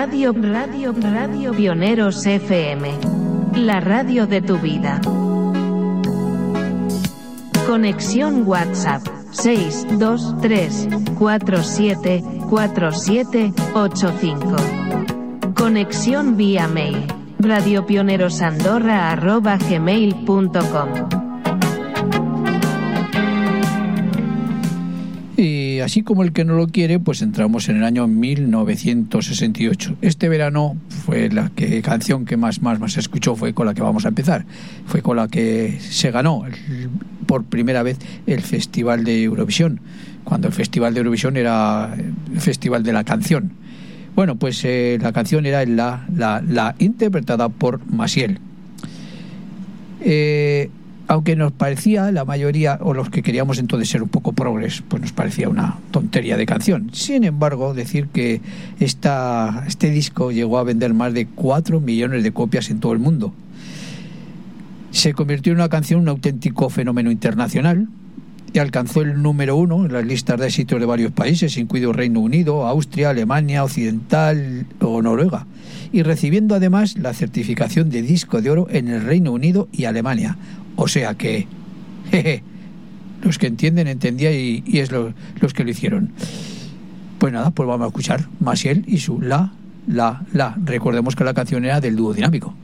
Radio Pioneros FM. La radio de tu vida. Conexión WhatsApp 623474785. Conexión vía mail radiopionerosandorra@gmail.com. Y así como el que no lo quiere, pues entramos en el año 1968. Este verano fue la canción que más se escuchó, fue con la que vamos a empezar. Fue con la que se ganó por primera vez el Festival de Eurovisión, cuando el Festival de Eurovisión era el Festival de la Canción. Bueno, pues la canción era la interpretada por Maciel. Aunque nos parecía, la mayoría, o los que queríamos entonces ser un poco progres, pues nos parecía una tontería de canción. Sin embargo, decir que este disco llegó a vender más de 4 millones de copias en todo el mundo. Se convirtió en una canción, un auténtico fenómeno internacional, y alcanzó el número 1 en las listas de éxitos de varios países, incluido Reino Unido, Austria, Alemania Occidental o Noruega, y recibiendo además la certificación de disco de oro en el Reino Unido y Alemania. O sea que los que entienden, entendía, y es los que lo hicieron. Pues nada, pues vamos a escuchar Maciel y su La. Recordemos que la canción era del dúo dinámico.